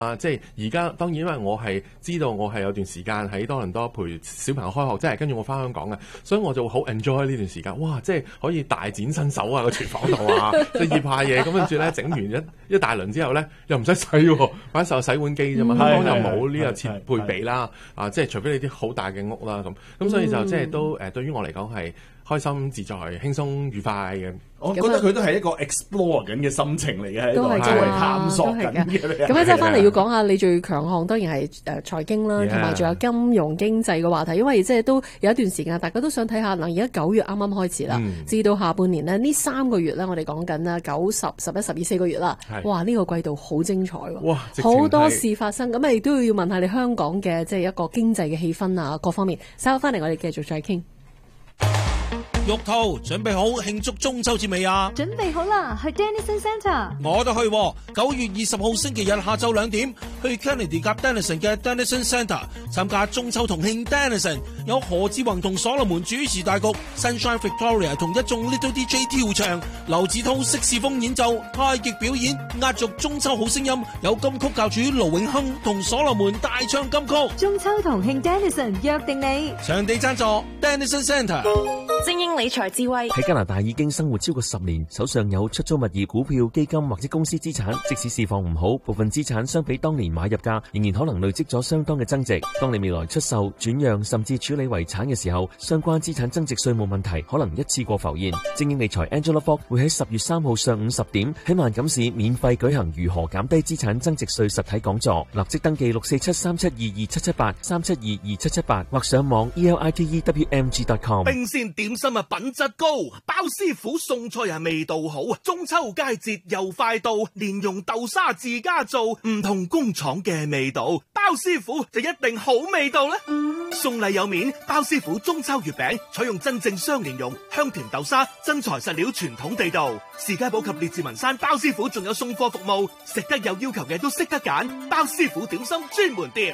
即係而家當然因為我係知道我係有段時間喺多倫多陪小朋友開學，即係跟住我翻香港嘅，所以我就好 enjoy 呢段時間。哇！即係可以大展身手啊，個廚房度啊，即係醃下嘢，咁跟住咧整完一大輪之後咧，又唔使洗喎，擺晒洗碗機啫嘛。香港又冇呢個設配備啦，即係除非你啲好大嘅屋啦咁所以就即係都對於我嚟講係開心自在、輕鬆愉快嘅。 我覺得佢都係一個 explore 緊嘅心情嚟嘅，喺度周圍探索緊嘅。 咁咧，即係翻嚟要講下你最強項，當然係財經啦，同埋仲有金融經濟嘅話題。因為即係都有一段時間，大家都想睇下嗱，而家9月啱啱開始啦，至到下半年呢3個月咧，我哋講緊啦9、10、11、12、4個月啦。哇！呢個季度好精彩喎，好多事發生。咁亦都要問下你香港嘅即係一個經濟嘅氣氛啊，各方面。稍後翻嚟，我哋繼續再傾。 玉兔準備好慶祝中秋節未啊？ 準備好啦，去 Denison Centre。 我都去，9月20號星期日下晝2點，去 Kennedy 夾 Denison 嘅 Denison Centre 參加中秋同慶 Denison， 有何志宏同所羅門主持大局 ，Sunshine Victoria 同一眾 Little DJ 跳唱，劉子韜色士風演奏，太極表演，壓軸中秋好聲音，有金曲教主盧永亨同所羅門大唱金曲。 中秋同慶 Denison 約定你， 場地贊助 Denison Centre。 精英理財智慧喺加拿大已經生活超過10年，手上有出租物業、股票、基金或者公司資產，即使市況唔好，部分資產相比當年買入價仍然可能累積咗相當嘅增值。當你未來出售、轉讓甚至處理遺產嘅時候，相關資產增值稅務問題可能一次過浮現。精英理財 Angela Fogg 會喺10月3號上午10點喺萬錦市免費舉行如何減低資產增值稅實體講座，立即登記647-372-2778 372-2778或上網 elitewmg.com。 冰鮮點心啊，品質高，包師傅送菜係味道好，中秋佳節又快到，蓮蓉豆沙自家做，唔同工廠嘅味道，包師傅就一定好味道啦。送禮有面，包師傅中秋月餅採用真正雙蓮蓉、香甜豆沙，真材實料，傳統地道。士嘉堡及列治文山包師傅仲有送貨服務，食得有要求嘅都識得揀，包師傅點心專門店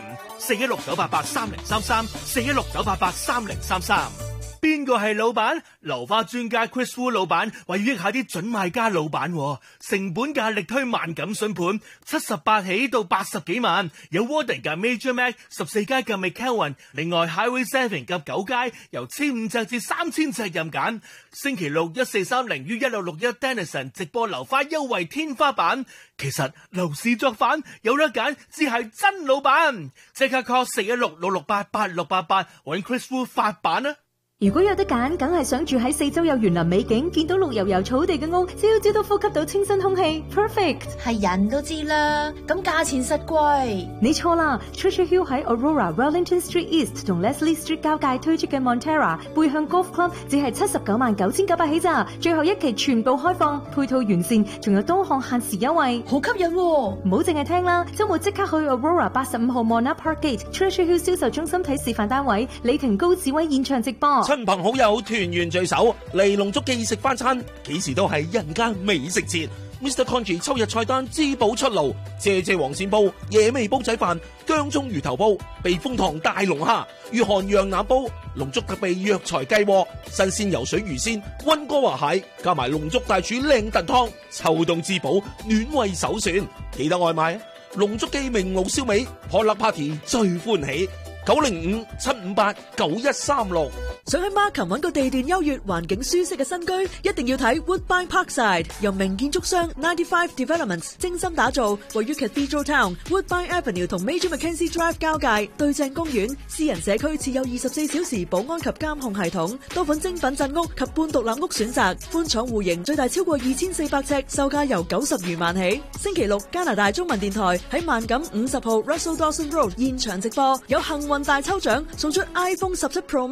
，416-988-3033 416-988-3033。邊個係老闆？流花專家 Chris Wu 老闆為要益下啲準買家老闆，成本價力推萬錦筍盤，78起到80幾萬，有 Warden 嘅 Major Mac 14階嘅 McKelvin， 另外 Highway 7及9階由1500隻至3000隻任揀。星期六1430於1661 Denison 直播流花優惠天花板。其實樓市作反有得揀，只係真老闆。即刻 call 416-668-8688揾 Chris Wu 發版啊！ 如果有得揀，梗係想住喺四周有園林美景，見到綠油油草地嘅屋，朝朝都呼吸到清新空氣 ，perfect。 係人都知啦，咁價錢實貴。 你錯啦 ，Treasure Hill 喺 Aurora、Wellington Street East 同 Leslie Street 交界推出嘅 Montera 背向 Golf Club 只係799900起咋，最後一期全部開放，配套完善，仲有多項限時優惠， 好吸引喎！ 唔好淨係聽啦，週末即刻去 Aurora 85號 Monarch Park Gate Treasure Hill 銷售中心睇示範單位，李婷高志威現場直播。 親朋好友團圓聚首，嚟龍竹記食翻餐，幾時都係人間美食節。Mr. Congee 秋日菜單滋補出爐，謝謝黃鱔煲、野味煲仔飯、薑葱魚頭煲、避風塘大龍蝦、御寒羊腩煲、龍竹特備藥材雞鍋、新鮮游水魚鮮、溫哥華蟹，加埋龍竹大廚靚燉湯，秋冬滋補暖胃首選。記得外賣，龍竹記明爐燒味，破粒 party 最歡喜。905-758-9136。 想喺 Markham 揾個地段優越、環境舒適嘅新居，一定要睇 Woodbine Parkside， 由名建築商95 Developments 精心打造，位於 Cathedral Town、Woodbine Avenue 同 Major Mackenzie Drive 交界，對正公園，私人社區設有24小時保安及監控系統，多款精品鎮屋及半獨立屋選擇，寬敞戶型，最大超過2400尺，售價由90餘萬起。星期六，加拿大中文電台喺萬錦50號 Russell Dawson Road 現場直播，有幸運大抽獎，送出 iPhone 17 Pro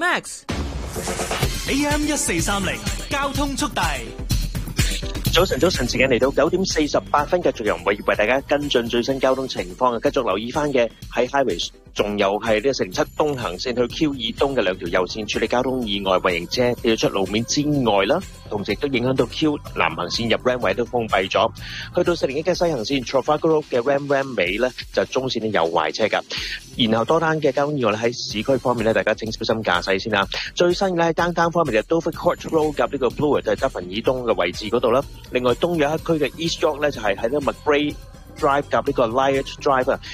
Max。AM1430 交通速遞。 早晨，時間嚟到9點48分，繼續由為大家跟進最新交通情況，繼續留意翻嘅喺 Highways， 仲有係呢個407東行線去 Q 以東嘅兩條右線處理交通意外，為迎車要出路面之外啦，同時都影響到 Q 南行線入 Ram 位都封閉咗，去到401嘅西行線 Trafalgar Road 嘅 Ram 尾咧就中線有壞車噶，然後多單嘅交通意外咧喺市區方面咧，大家請小心駕駛先啦。最新嘅咧喺單方面就 Dover Court Road 及呢個 Bloor 就係德芬以東嘅位置嗰度啦。另外東約一區嘅 East York 咧就係喺呢個 McRae Drive 夾呢個 Light Drive 啊。